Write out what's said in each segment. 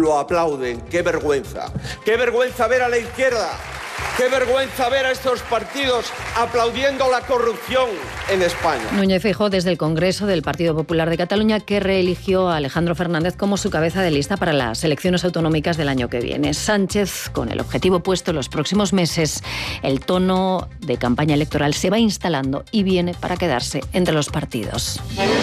lo aplauden. ¡Qué vergüenza! ¡Qué vergüenza ver a la izquierda! ¡Qué vergüenza ver a estos partidos aplaudiendo la corrupción en España! Núñez Feijóo desde el Congreso del Partido Popular de Cataluña, que reeligió a Alejandro Fernández como su cabeza de lista para las elecciones autonómicas del año que viene. Sánchez, con el objetivo puesto en los próximos meses, el tono de campaña electoral se va instalando y viene para quedarse entre los partidos.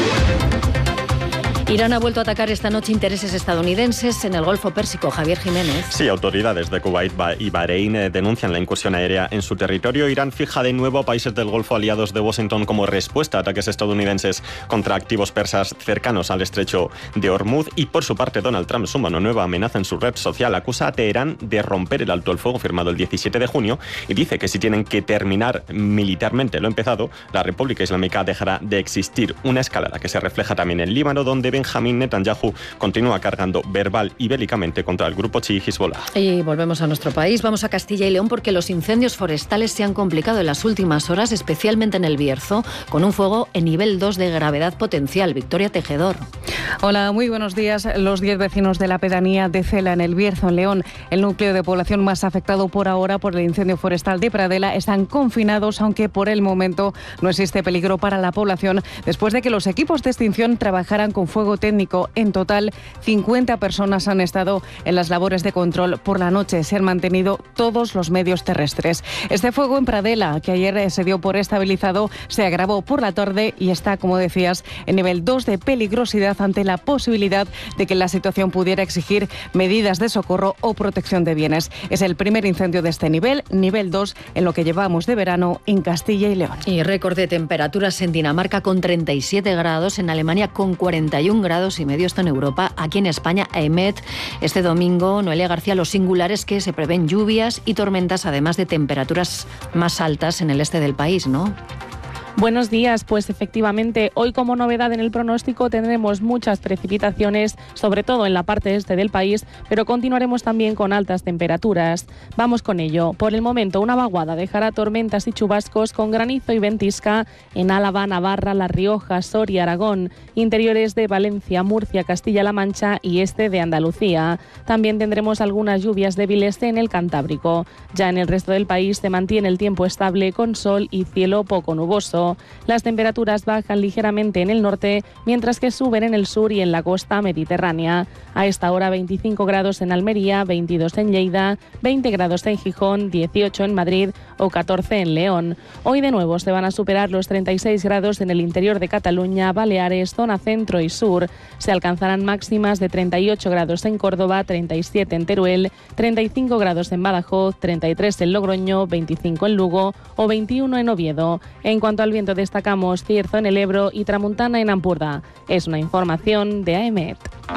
Irán ha vuelto a atacar esta noche intereses estadounidenses en el Golfo Pérsico. Javier Jiménez. Sí, autoridades de Kuwait y Bahrein denuncian la incursión aérea en su territorio. Irán fija de nuevo a países del Golfo aliados de Washington como respuesta a ataques estadounidenses contra activos persas cercanos al estrecho de Hormuz. Y por su parte, Donald Trump suma una nueva amenaza en su red social. Acusa a Teherán de romper el alto el fuego firmado el 17 de junio y dice que si tienen que terminar militarmente lo empezado, la República Islámica dejará de existir. Una escalada que se refleja también en Líbano, donde Benjamín Netanyahu continúa cargando verbal y bélicamente contra el grupo chií Hezbollah. Y volvemos a nuestro país, vamos a Castilla y León, porque los incendios forestales se han complicado en las últimas horas, especialmente en el Bierzo, con un fuego en nivel 2 de gravedad potencial. Victoria Tejedor. Hola, muy buenos días. Los 10 vecinos de la pedanía de Cela, en el Bierzo, en León, el núcleo de población más afectado por ahora por el incendio forestal de Pradela, están confinados, aunque por el momento no existe peligro para la población, después de que los equipos de extinción trabajaran con fuego técnico. En total, 50 personas han estado en las labores de control. Por la noche se han mantenido todos los medios terrestres. Este fuego en Pradela, que ayer se dio por estabilizado, se agravó por la tarde y está, como decías, en nivel 2 de peligrosidad, ante la posibilidad de que la situación pudiera exigir medidas de socorro o protección de bienes. Es el primer incendio de este nivel 2, en lo que llevamos de verano en Castilla y León. Y récord de temperaturas en Dinamarca con 37 grados, en Alemania con 41 grados y medio, esto en Europa. Aquí en España, EMET, este domingo, Noelia García, los singulares que se prevén lluvias y tormentas, además de temperaturas más altas en el este del país, ¿no? Buenos días, pues efectivamente, hoy como novedad en el pronóstico tendremos muchas precipitaciones, sobre todo en la parte este del país, pero continuaremos también con altas temperaturas. Vamos con ello. Por el momento, una vaguada dejará tormentas y chubascos con granizo y ventisca en Álava, Navarra, La Rioja, Soria, Aragón, interiores de Valencia, Murcia, Castilla-La Mancha y este de Andalucía. También tendremos algunas lluvias débiles en el Cantábrico. Ya en el resto del país se mantiene el tiempo estable con sol y cielo poco nuboso. Las temperaturas bajan ligeramente en el norte, mientras que suben en el sur y en la costa mediterránea. A esta hora 25 grados en Almería, 22 en Lleida, 20 grados en Gijón, 18 en Madrid o 14 en León. Hoy de nuevo se van a superar los 36 grados en el interior de Cataluña, Baleares, zona centro y sur. Se alcanzarán máximas de 38 grados en Córdoba, 37 en Teruel, 35 grados en Badajoz, 33 en Logroño, 25 en Lugo o 21 en Oviedo. En cuanto al viento, destacamos cierzo en el Ebro y tramuntana en Ampurdá. Es una información de AEMET.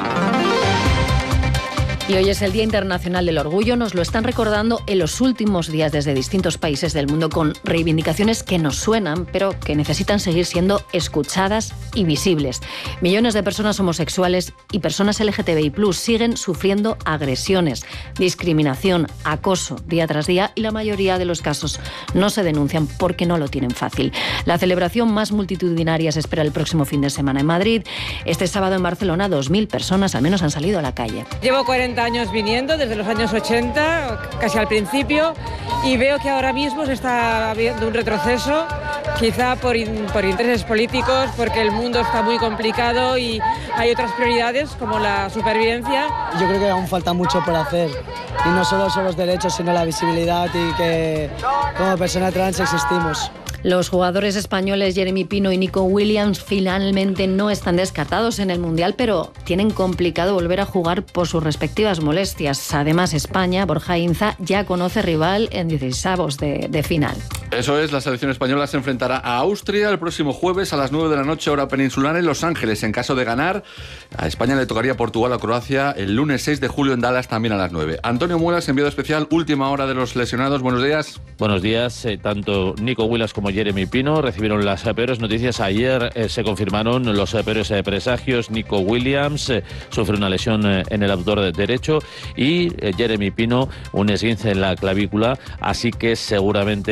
Y hoy es el Día Internacional del Orgullo. Nos lo están recordando en los últimos días desde distintos países del mundo, con reivindicaciones que nos suenan, pero que necesitan seguir siendo escuchadas y visibles. Millones de personas homosexuales y personas LGTBI+ siguen sufriendo agresiones, discriminación, acoso día tras día, y la mayoría de los casos no se denuncian porque no lo tienen fácil. La celebración más multitudinaria se espera el próximo fin de semana en Madrid. Este sábado en Barcelona 2.000 personas al menos han salido a la calle. Llevo 40 años viniendo, desde los años 80, casi al principio, y veo que ahora mismo se está habiendo un retroceso, quizá por intereses políticos, porque el mundo está muy complicado y hay otras prioridades como la supervivencia. Yo creo que aún falta mucho por hacer, y no solo son los derechos, sino la visibilidad, y que como persona trans existimos. Los jugadores españoles Jeremy Pino y Nico Williams finalmente no están descartados en el Mundial, pero tienen complicado volver a jugar por sus respectivas molestias. Además, España, Borja Inza, ya conoce rival en 16avos de final. Eso es, la selección española se enfrentará a Austria el próximo jueves a las 9 de la noche, hora peninsular, en Los Ángeles. En caso de ganar, a España le tocaría Portugal o Croacia el lunes 6 de julio en Dallas, también a las 9. Antonio Muelas, enviado especial, última hora de los lesionados. Buenos días. Buenos días. Tanto Nico Williams como Jeremy Pino recibieron las peores noticias. Ayer se confirmaron los peores presagios. Nico Williams sufre una lesión en el abdomen derecho y Jeremy Pino un esguince en la clavícula, así que seguramente no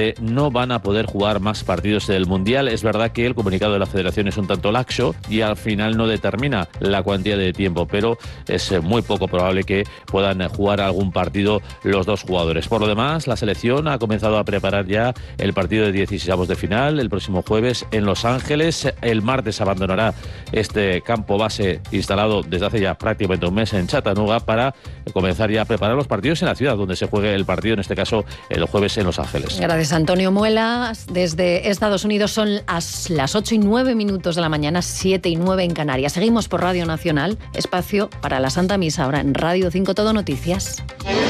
no van a poder jugar más partidos del Mundial. Es verdad que el comunicado de la Federación es un tanto laxo y al final no determina la cuantía de tiempo, pero es muy poco probable que puedan jugar algún partido los dos jugadores. Por lo demás, la selección ha comenzado a preparar ya el partido de 16avos de final el próximo jueves en Los Ángeles. El martes abandonará este campo base instalado desde hace ya prácticamente un mes en Chattanooga para comenzar ya a preparar los partidos en la ciudad donde se juegue el partido, en este caso el jueves en Los Ángeles. Gracias, Antonio Muela. Desde Estados Unidos son las 8:09 de la mañana, 7:09 en Canarias. Seguimos por Radio Nacional, espacio para la Santa Misa, ahora en Radio 5 Todo Noticias.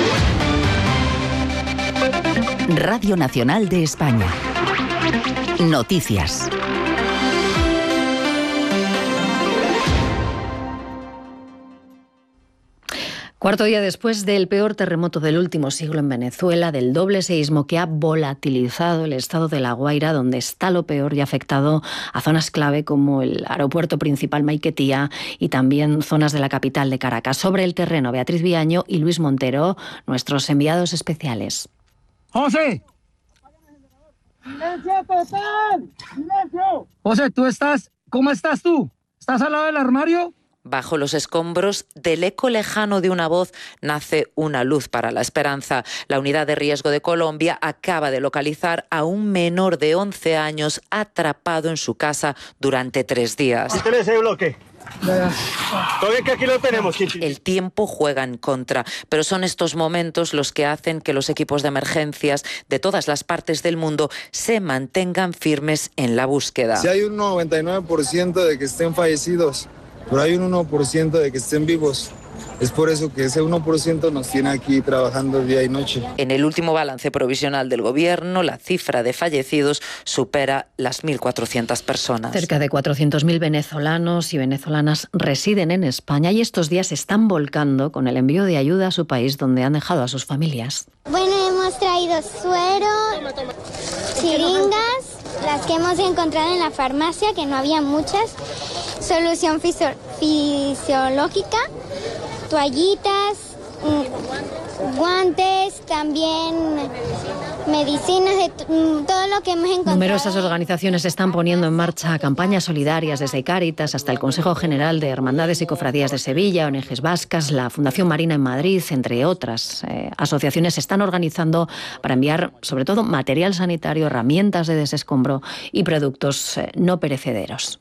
Radio Nacional de España. Noticias. Cuarto día después del peor terremoto del último siglo en Venezuela, del doble seísmo que ha volatilizado el estado de La Guaira, donde está lo peor y ha afectado a zonas clave como el aeropuerto principal Maiquetía y también zonas de la capital de Caracas. Sobre el terreno, Beatriz Viaño y Luis Montero, nuestros enviados especiales. ¡José! ¡Silencio total! ¡Silencio! José, ¿cómo estás tú? ¿Estás al lado del armario? Bajo los escombros del eco lejano de una voz nace una luz para la esperanza. La unidad de riesgo de Colombia acaba de localizar a un menor de 11 años atrapado en su casa durante 3 días. Quítale ese bloque. Todo bien que aquí lo tenemos. El tiempo juega en contra, pero son estos momentos los que hacen que los equipos de emergencias de todas las partes del mundo se mantengan firmes en la búsqueda. Si hay un 99% de que estén fallecidos, pero hay un 1% de que estén vivos. Es por eso que ese 1% nos tiene aquí trabajando día y noche. En el último balance provisional del gobierno, la cifra de fallecidos supera las 1.400 personas. Cerca de 400.000 venezolanos y venezolanas residen en España y estos días se están volcando con el envío de ayuda a su país, donde han dejado a sus familias. Bueno, hemos traído suero, chiringas, las que hemos encontrado en la farmacia, que no había muchas, solución fisiológica, toallitas, guantes, también medicinas, todo lo que hemos encontrado. Numerosas organizaciones están poniendo en marcha campañas solidarias, desde Cáritas hasta el Consejo General de Hermandades y Cofradías de Sevilla, ONGs vascas, la Fundación Marina en Madrid, entre otras asociaciones, se están organizando para enviar sobre todo material sanitario, herramientas de desescombro y productos no perecederos.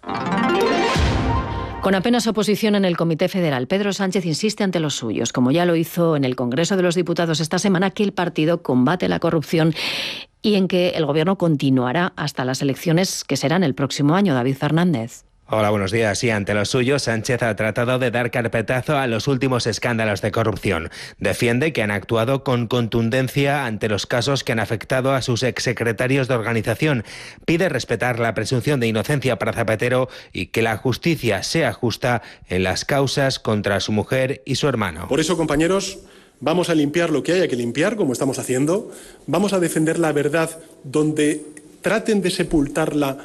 Con apenas oposición en el Comité Federal, Pedro Sánchez insiste ante los suyos, como ya lo hizo en el Congreso de los Diputados esta semana, que el partido combate la corrupción y en que el Gobierno continuará hasta las elecciones que serán el próximo año. David Fernández. Hola, buenos días. Y ante los suyos, Sánchez ha tratado de dar carpetazo a los últimos escándalos de corrupción. Defiende que han actuado con contundencia ante los casos que han afectado a sus exsecretarios de organización. Pide respetar la presunción de inocencia para Zapatero y que la justicia sea justa en las causas contra su mujer y su hermano. Por eso, compañeros, vamos a limpiar lo que haya que limpiar, como estamos haciendo. Vamos a defender la verdad donde traten de sepultarla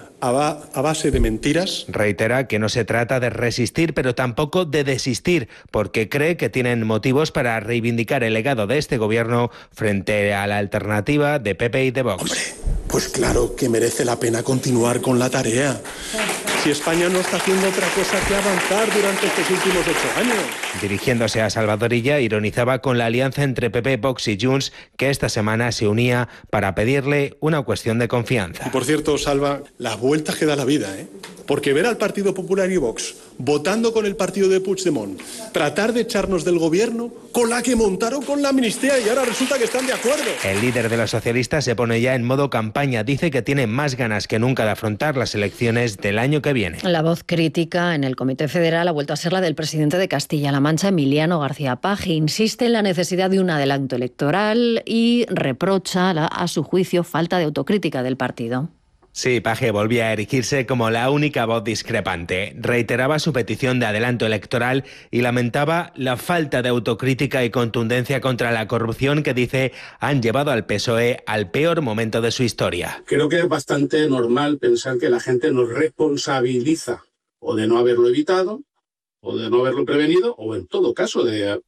a base de mentiras. Reitera que no se trata de resistir, pero tampoco de desistir, porque cree que tienen motivos para reivindicar el legado de este gobierno frente a la alternativa de PP y de Vox. Hombre, pues claro que merece la pena continuar con la tarea. Si España no está haciendo otra cosa que avanzar durante estos últimos 8 años. Dirigiéndose a Salvador Illa, ironizaba con la alianza entre PP, Vox y Junts, que esta semana se unía para pedirle una cuestión de confianza. Y por cierto, Salva, las vueltas que da la vida, ¿eh? Porque ver al Partido Popular y Vox votando con el partido de Puigdemont, tratar de echarnos del gobierno con la que montaron con la amnistía y ahora resulta que están de acuerdo. El líder de los socialistas se pone ya en modo campaña. Dice que tiene más ganas que nunca de afrontar las elecciones del año que viene. La voz crítica en el Comité Federal ha vuelto a ser la del presidente de Castilla-La Mancha, Emiliano García Paje. Insiste en la necesidad de un adelanto electoral y reprocha, a su juicio, falta de autocrítica del partido. Sí, Paje volvía a erigirse como la única voz discrepante. Reiteraba su petición de adelanto electoral y lamentaba la falta de autocrítica y contundencia contra la corrupción que dice han llevado al PSOE al peor momento de su historia. Creo que es bastante normal pensar que la gente nos responsabiliza o de no haberlo evitado, o de no haberlo prevenido, o en todo caso de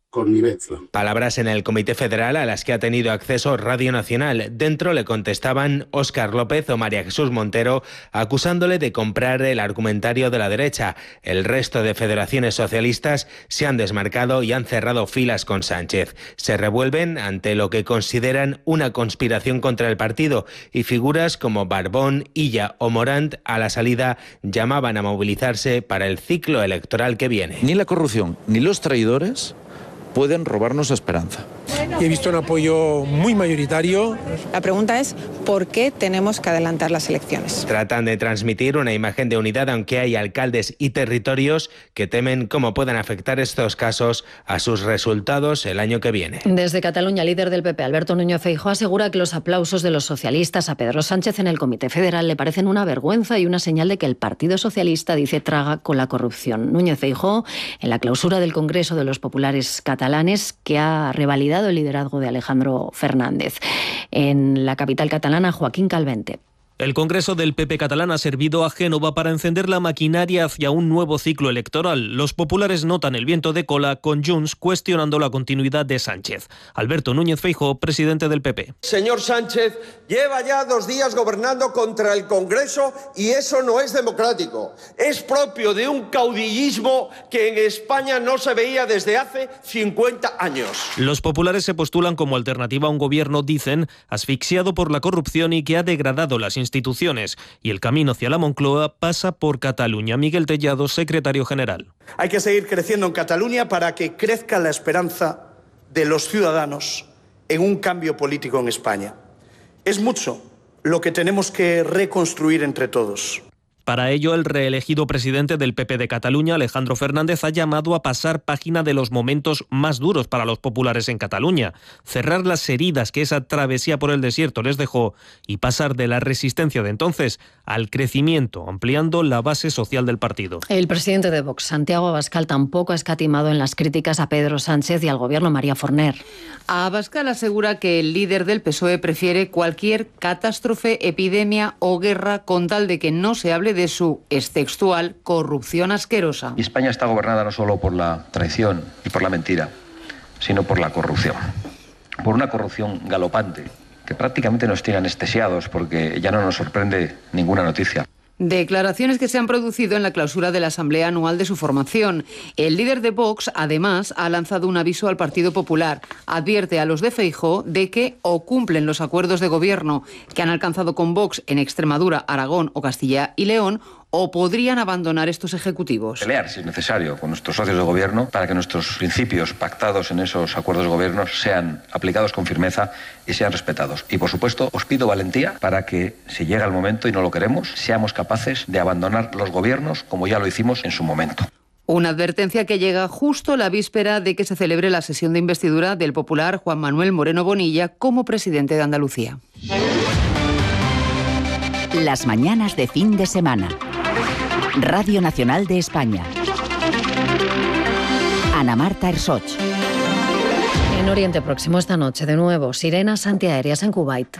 connivenza. Palabras en el Comité Federal a las que ha tenido acceso Radio Nacional. Dentro le contestaban Óscar López o María Jesús Montero, acusándole de comprar el argumentario de la derecha. El resto de federaciones socialistas se han desmarcado y han cerrado filas con Sánchez. Se revuelven ante lo que consideran una conspiración contra el partido, y figuras como Barbón, Illa o Morant a la salida llamaban a movilizarse para el ciclo electoral que viene. Ni la corrupción ni los traidores pueden robarnos esperanza. Y he visto un apoyo muy mayoritario. La pregunta es, ¿por qué tenemos que adelantar las elecciones? Tratan de transmitir una imagen de unidad, aunque hay alcaldes y territorios que temen cómo puedan afectar estos casos a sus resultados el año que viene. Desde Cataluña, el líder del PP, Alberto Núñez Feijóo, asegura que los aplausos de los socialistas a Pedro Sánchez en el Comité Federal le parecen una vergüenza y una señal de que el Partido Socialista, dice, traga con la corrupción. Núñez Feijóo, en la clausura del Congreso de los Populares catalanes, que ha revalidado el liderazgo de Alejandro Fernández. En la capital catalana, Joaquín Calvente. El Congreso del PP catalán ha servido a Génova para encender la maquinaria hacia un nuevo ciclo electoral. Los populares notan el viento de cola, con Junts cuestionando la continuidad de Sánchez. Alberto Núñez Feijóo, presidente del PP. Señor Sánchez, lleva ya 2 días gobernando contra el Congreso y eso no es democrático. Es propio de un caudillismo que en España no se veía desde hace 50 años. Los populares se postulan como alternativa a un gobierno, dicen, asfixiado por la corrupción y que ha degradado las instituciones, y el camino hacia la Moncloa pasa por Cataluña. Miguel Tellado, secretario general. Hay que seguir creciendo en Cataluña para que crezca la esperanza de los ciudadanos en un cambio político en España. Es mucho lo que tenemos que reconstruir entre todos. Para ello, el reelegido presidente del PP de Cataluña, Alejandro Fernández, ha llamado a pasar página de los momentos más duros para los populares en Cataluña, cerrar las heridas que esa travesía por el desierto les dejó y pasar de la resistencia de entonces al crecimiento, ampliando la base social del partido. El presidente de Vox, Santiago Abascal, tampoco ha escatimado en las críticas a Pedro Sánchez y al gobierno María Forner. Abascal asegura que el líder del PSOE prefiere cualquier catástrofe, epidemia o guerra con tal de que no se hable de su, es textual, corrupción asquerosa. Y España está gobernada no solo por la traición y por la mentira, sino por la corrupción. Por una corrupción galopante que prácticamente nos tiene anestesiados porque ya no nos sorprende ninguna noticia. Declaraciones que se han producido en la clausura de la Asamblea Anual de su formación. El líder de Vox, además, ha lanzado un aviso al Partido Popular. Advierte a los de Feijóo de que o cumplen los acuerdos de gobierno que han alcanzado con Vox en Extremadura, Aragón o Castilla y León, o podrían abandonar estos ejecutivos. Pelear, si es necesario, con nuestros socios de gobierno para que nuestros principios pactados en esos acuerdos de gobierno sean aplicados con firmeza y sean respetados. Y, por supuesto, os pido valentía para que, si llega el momento y no lo queremos, seamos capaces de abandonar los gobiernos como ya lo hicimos en su momento. Una advertencia que llega justo la víspera de que se celebre la sesión de investidura del popular Juan Manuel Moreno Bonilla como presidente de Andalucía. Las mañanas de fin de semana. Radio Nacional de España. Ana Marta Ersoch. En Oriente Próximo esta noche, de nuevo, sirenas antiaéreas en Kuwait.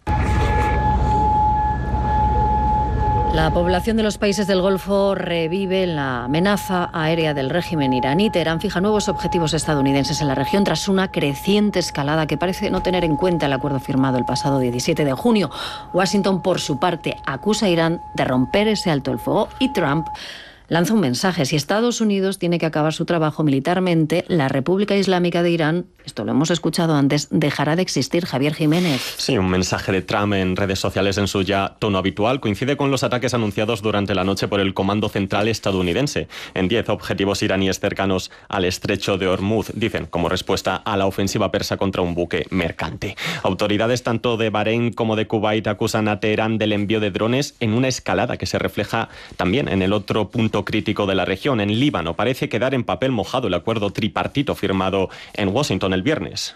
La población de los países del Golfo revive la amenaza aérea del régimen iraní. Teherán fija nuevos objetivos estadounidenses en la región tras una creciente escalada que parece no tener en cuenta el acuerdo firmado el pasado 17 de junio. Washington, por su parte, acusa a Irán de romper ese alto el fuego y Trump lanza un mensaje. Si Estados Unidos tiene que acabar su trabajo militarmente, la República Islámica de Irán, esto lo hemos escuchado antes, dejará de existir. Javier Jiménez. Sí, un mensaje de Trump en redes sociales en su ya tono habitual coincide con los ataques anunciados durante la noche por el Comando Central estadounidense en 10 objetivos iraníes cercanos al estrecho de Hormuz, dicen, como respuesta a la ofensiva persa contra un buque mercante. Autoridades tanto de Bahrein como de Kuwait acusan a Teherán del envío de drones en una escalada que se refleja también en el otro punto crítico de la región. En Líbano parece quedar en papel mojado el acuerdo tripartito firmado en Washington el viernes.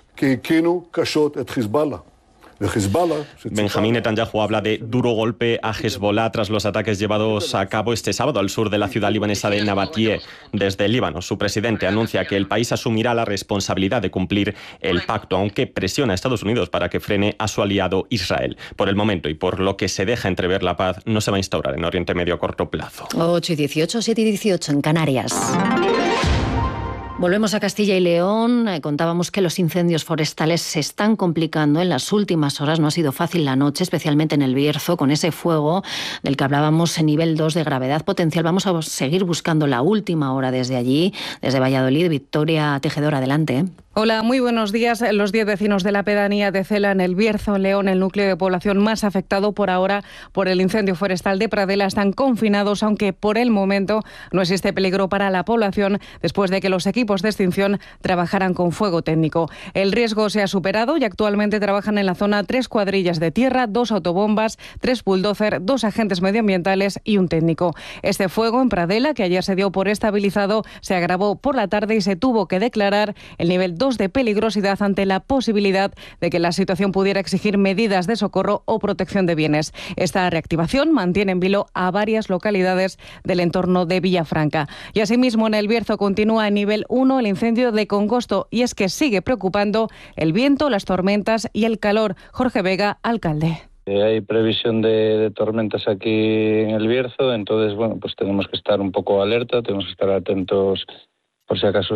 Benjamín Netanyahu habla de duro golpe a Hezbollah tras los ataques llevados a cabo este sábado al sur de la ciudad libanesa de Nabatie. Desde Líbano, su presidente anuncia que el país asumirá la responsabilidad de cumplir el pacto, aunque presiona a Estados Unidos para que frene a su aliado Israel. Por el momento y por lo que se deja entrever, la paz no se va a instaurar en Oriente Medio a corto plazo. 8:18, 7:18 en Canarias. Volvemos a Castilla y León. Contábamos que los incendios forestales se están complicando en las últimas horas. No ha sido fácil la noche, especialmente en el Bierzo, con ese fuego del que hablábamos en nivel 2 de gravedad potencial. Vamos a seguir buscando la última hora desde allí, desde Valladolid. Victoria Tejedor, adelante. Hola, muy buenos días. Los 10 vecinos de la pedanía de Cela, en el Bierzo, en León, el núcleo de población más afectado por ahora por el incendio forestal de Pradela, están confinados, aunque por el momento no existe peligro para la población después de que los equipos de extinción trabajaran con fuego técnico. El riesgo se ha superado y actualmente trabajan en la zona 3 cuadrillas de tierra, 2 autobombas, 3 bulldozer, 2 agentes medioambientales y un técnico. Este fuego en Pradela, que ayer se dio por estabilizado, se agravó por la tarde y se tuvo que declarar el nivel 2 de peligrosidad ante la posibilidad de que la situación pudiera exigir medidas de socorro o protección de bienes. Esta reactivación mantiene en vilo a varias localidades del entorno de Villafranca. Y asimismo, en el Bierzo continúa en nivel 1 el incendio de Congosto, y es que sigue preocupando el viento, las tormentas y el calor. Jorge Vega, alcalde. Hay previsión de tormentas aquí en el Bierzo, entonces pues tenemos que estar un poco alerta, tenemos que estar atentos por si acaso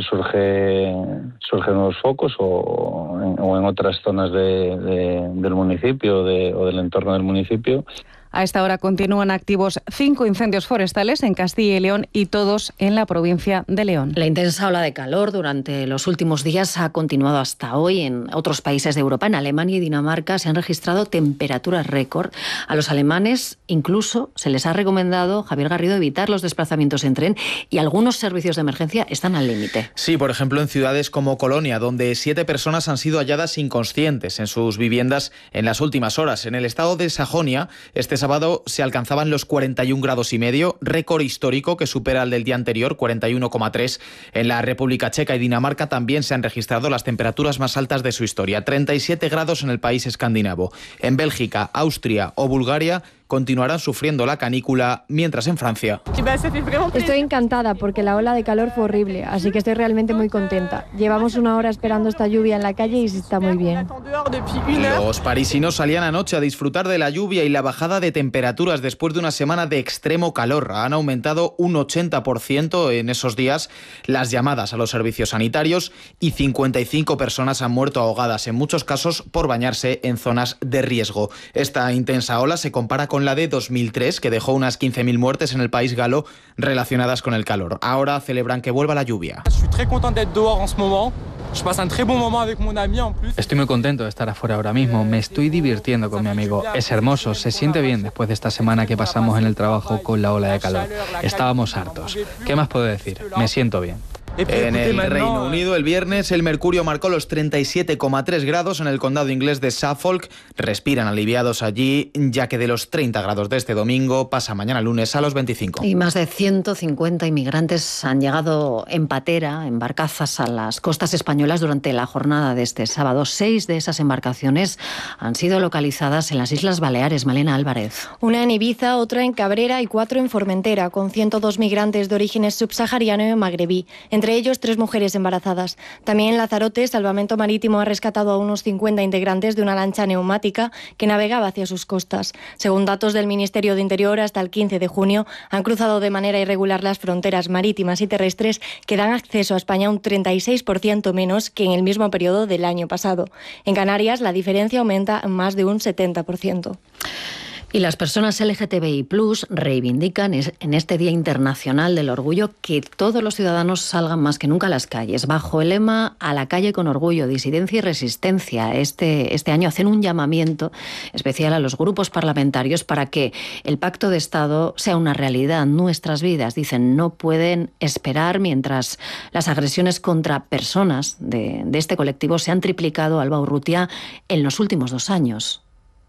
surgen nuevos focos o en otras zonas del municipio o del entorno del municipio. A esta hora continúan activos 5 incendios forestales en Castilla y León, y todos en la provincia de León. La intensa ola de calor durante los últimos días ha continuado hasta hoy. En otros países de Europa, en Alemania y Dinamarca, se han registrado temperaturas récord. A los alemanes incluso se les ha recomendado, Javier Garrido, evitar los desplazamientos en tren, y algunos servicios de emergencia están al límite. Sí, por ejemplo, en ciudades como Colonia, donde 7 personas han sido halladas inconscientes en sus viviendas en las últimas horas. En el estado de Sajonia, este sábado se alcanzaban los 41,5 grados, récord histórico que supera el del día anterior, 41,3. En la República Checa y Dinamarca también se han registrado las temperaturas más altas de su historia, 37 grados en el país escandinavo. En Bélgica, Austria o Bulgaria continuarán sufriendo la canícula, mientras en Francia... Estoy encantada porque la ola de calor fue horrible, así que estoy realmente muy contenta. Llevamos una hora esperando esta lluvia en la calle y se está muy bien. Los parisinos salían anoche a disfrutar de la lluvia y la bajada de temperaturas después de una semana de extremo calor. Han aumentado un 80% en esos días las llamadas a los servicios sanitarios, y 55 personas han muerto ahogadas, en muchos casos por bañarse en zonas de riesgo. Esta intensa ola se compara con la de 2003, que dejó unas 15.000 muertes en el país galo relacionadas con el calor. Ahora celebran que vuelva la lluvia. Estoy muy contento de estar afuera ahora mismo. Me estoy divirtiendo con mi amigo. Es hermoso, se siente bien después de esta semana que pasamos en el trabajo con la ola de calor. Estábamos hartos. ¿Qué más puedo decir? Me siento bien. En el Reino Unido, el viernes, el mercurio marcó los 37,3 grados en el condado inglés de Suffolk. Respiran aliviados allí, ya que de los 30 grados de este domingo pasa mañana lunes a los 25. Y más de 150 inmigrantes han llegado en patera, en barcazas, a las costas españolas durante la jornada de este sábado. 6 de esas embarcaciones han sido localizadas en las Islas Baleares. Malena Álvarez. Una en Ibiza, otra en Cabrera y 4 en Formentera, con 102 migrantes de orígenes subsahariano y magrebí. Entre ellos 3 mujeres embarazadas. También en Lanzarote, Salvamento Marítimo ha rescatado a unos 50 integrantes de una lancha neumática que navegaba hacia sus costas. Según datos del Ministerio de Interior, hasta el 15 de junio han cruzado de manera irregular las fronteras marítimas y terrestres, que dan acceso a España un 36% menos que en el mismo periodo del año pasado. En Canarias, la diferencia aumenta en más de un 70%. Y las personas LGTBI+ reivindican en este Día Internacional del Orgullo que todos los ciudadanos salgan más que nunca a las calles, bajo el lema "A la calle con orgullo, disidencia y resistencia". Este año hacen un llamamiento especial a los grupos parlamentarios para que el Pacto de Estado sea una realidad en nuestras vidas. Dicen, no pueden esperar mientras las agresiones contra personas de este colectivo se han triplicado, Alba Urrutia, en los últimos 2 años.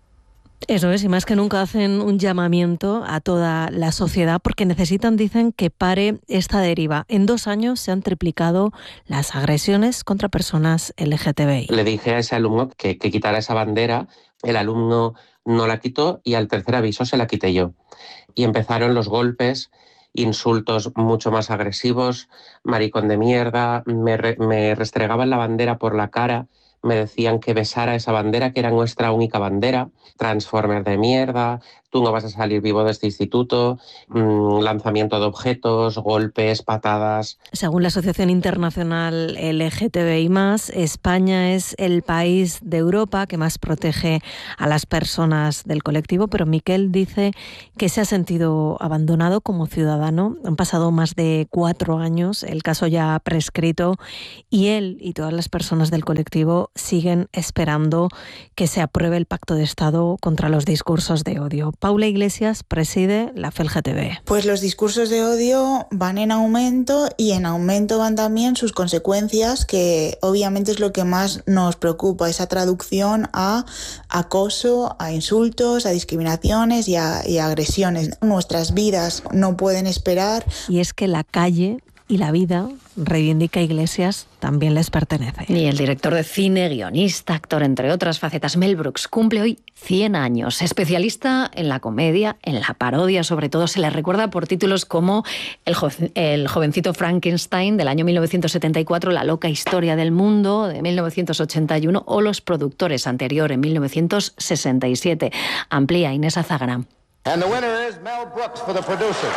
Eso es, y más que nunca hacen un llamamiento a toda la sociedad porque necesitan, dicen, que pare esta deriva. En 2 años se han triplicado las agresiones contra personas LGTBI. Le dije a ese alumno que quitara esa bandera, el alumno no la quitó y al tercer aviso se la quité yo. Y empezaron los golpes, insultos mucho más agresivos, maricón de mierda, me restregaban la bandera por la cara, me decían que besara esa bandera, que era nuestra única bandera. Transformer de mierda, tú no vas a salir vivo de este instituto, lanzamiento de objetos, golpes, patadas. Según la Asociación Internacional LGTBI+, España es el país de Europa que más protege a las personas del colectivo, pero Miquel dice que se ha sentido abandonado como ciudadano. Han pasado más de 4 años, el caso ya ha prescrito y él y todas las personas del colectivo siguen esperando que se apruebe el Pacto de Estado contra los discursos de odio. Paula Iglesias preside la FELGTB. Pues los discursos de odio van en aumento y en aumento van también sus consecuencias, que obviamente es lo que más nos preocupa, esa traducción a acoso, a insultos, a discriminaciones y a agresiones. Nuestras vidas no pueden esperar. Y es que la calle y la vida, reivindica Iglesias, también les pertenece. Y el director de cine, guionista, actor, entre otras facetas, Mel Brooks, cumple hoy 100 años. Especialista en la comedia, en la parodia, sobre todo se le recuerda por títulos como El jovencito Frankenstein, del año 1974, La loca historia del mundo, de 1981, o Los productores, anterior, en 1967. Amplía Inés Azagra. And the winner is Mel Brooks for The Producers.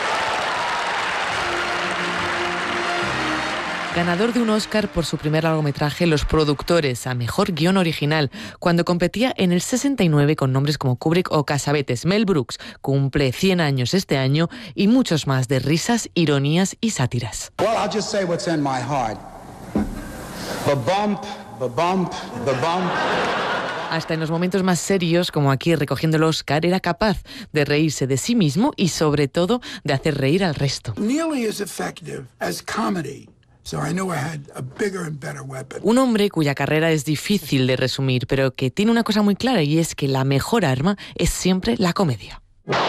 Ganador de un Oscar por su primer largometraje Los productores, a mejor guión original, cuando competía en el 69 con nombres como Kubrick o Cassavetes. Mel Brooks cumple 100 años este año y muchos más de risas, ironías y sátiras. Well, I'll just say what's in my heart. The bump, the bump, the bump. Hasta en los momentos más serios, como aquí recogiendo el Oscar, era capaz de reírse de sí mismo y sobre todo de hacer reír al resto. Nearly as effective as comedy. So I knew I had a bigger and better weapon. Un hombre cuya carrera es difícil de resumir, pero que tiene una cosa muy clara, y es que la mejor arma es siempre la comedia.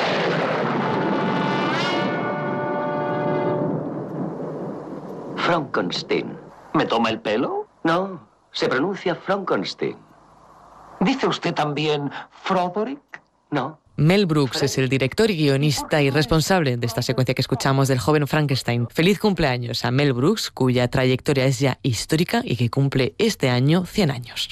Frankenstein. ¿Me toma el pelo? No, se pronuncia Frankenstein. ¿Dice usted también Froderick? No. Mel Brooks es el director y guionista y responsable de esta secuencia que escuchamos del joven Frankenstein. Feliz cumpleaños a Mel Brooks, cuya trayectoria es ya histórica y que cumple este año 100 años.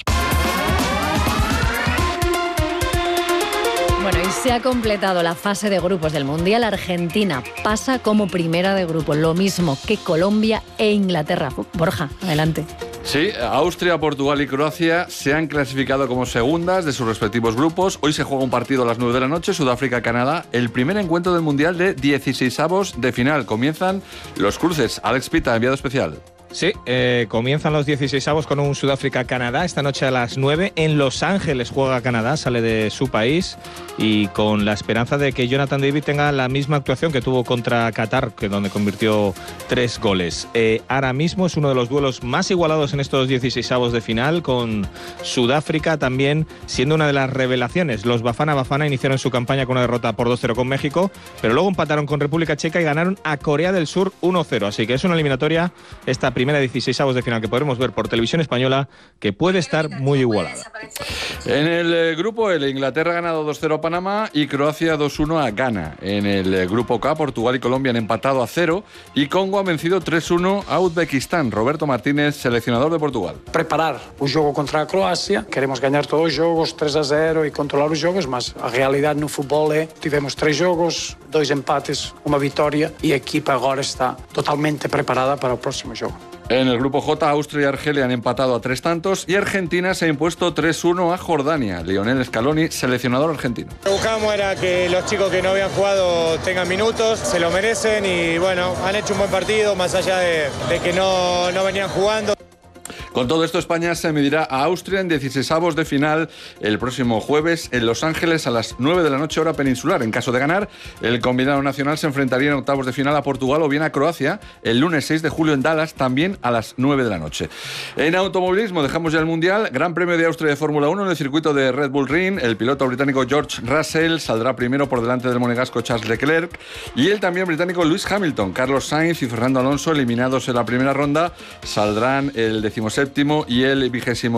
Bueno, y se ha completado la fase de grupos del Mundial. Argentina pasa como primera de grupo, lo mismo que Colombia e Inglaterra. Borja, adelante. Sí, Austria, Portugal y Croacia se han clasificado como segundas de sus respectivos grupos. Hoy se juega un partido a las 9 de la noche, Sudáfrica-Canadá, el primer encuentro del Mundial de 16avos de final. Comienzan los cruces. Alex Pita, enviado especial. Sí, comienzan los 16avos con un Sudáfrica-Canadá esta noche a las 9. En Los Ángeles juega Canadá, sale de su país, y con la esperanza de que Jonathan David tenga la misma actuación que tuvo contra Qatar, que donde convirtió 3 goles. Ahora mismo es uno de los duelos más igualados en estos 16avos de final, con Sudáfrica también siendo una de las revelaciones. Los Bafana Bafana iniciaron su campaña con una derrota por 2-0 con México, pero luego empataron con República Checa y ganaron a Corea del Sur 1-0. Así que es una eliminatoria, esta primera 16avos de final que podremos ver por televisión española, que puede estar muy igualada. En el grupo L, Inglaterra ha ganado 2-0 a Panamá y Croacia 2-1 a Ghana. En el grupo K, Portugal y Colombia han empatado a 0 y Congo ha vencido 3-1 a Uzbekistán. Roberto Martínez, seleccionador de Portugal. Preparar o jogo contra a Croácia, queremos ganhar todos os jogos 3-0 e controlar os jogos, mas a realidade no futebol é, tivemos 3 jogos, 2 empates, uma vitória e a equipa agora está totalmente preparada para o próximo jogo. En el grupo J, Austria y Argelia han empatado a 3 tantos y Argentina se ha impuesto 3-1 a Jordania. Lionel Scaloni, seleccionador argentino. Lo que buscábamos era que los chicos que no habían jugado tengan minutos, se lo merecen y bueno, han hecho un buen partido más allá de que no venían jugando. Con todo esto, España se medirá a Austria en 16avos de final el próximo jueves en Los Ángeles a las 9 de la noche hora peninsular. En caso de ganar, el combinado nacional se enfrentaría en octavos de final a Portugal o bien a Croacia el lunes 6 de julio en Dallas, también a las 9 de la noche. En automovilismo dejamos ya el Mundial. Gran Premio de Austria de Fórmula 1 en el circuito de Red Bull Ring. El piloto británico George Russell saldrá primero por delante del monegasco Charles Leclerc y el también británico Lewis Hamilton. Carlos Sainz y Fernando Alonso, eliminados en la primera ronda, saldrán el 17º y el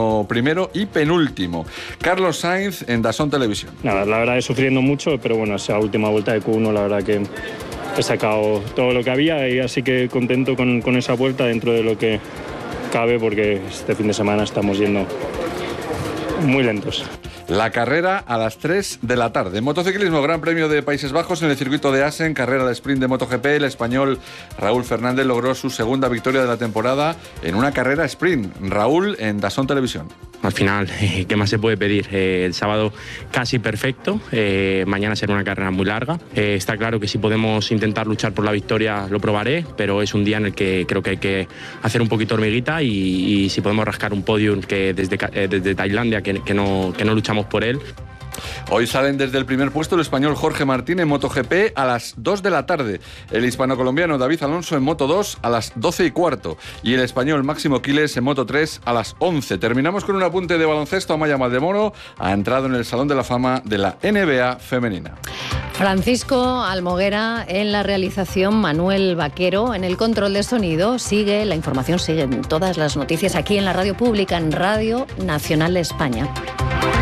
21º y penúltimo. Carlos Sainz en DAZN Televisión. Nada, la verdad es sufriendo mucho, pero bueno, esa última vuelta de Q1 la verdad que he sacado todo lo que había y así que contento con esa vuelta dentro de lo que cabe porque este fin de semana estamos yendo muy lentos. La carrera a las 3 de la tarde. Motociclismo, Gran Premio de Países Bajos en el circuito de Assen, carrera de sprint de MotoGP. El español Raúl Fernández logró su segunda victoria de la temporada en una carrera sprint. Raúl en DAZN Televisión. Al final, ¿qué más se puede pedir? El sábado casi perfecto, mañana será una carrera muy larga. Está claro que si podemos intentar luchar por la victoria lo probaré, pero es un día en el que creo que hay que hacer un poquito hormiguita y si podemos rascar un podium que desde Tailandia, que no luchamos por él. Hoy salen desde el primer puesto el español Jorge Martín en MotoGP a las 2 de la tarde, el hispano-colombiano David Alonso en Moto2 a las 12:15 y el español Máximo Quiles en Moto3 a las 11. Terminamos con un apunte de baloncesto. Amaya Maldemoro ha entrado en el Salón de la Fama de la NBA femenina. Francisco Almoguera en la realización, Manuel Vaquero en el control de sonido. La información sigue en todas las noticias aquí en la radio pública, en Radio Nacional de España.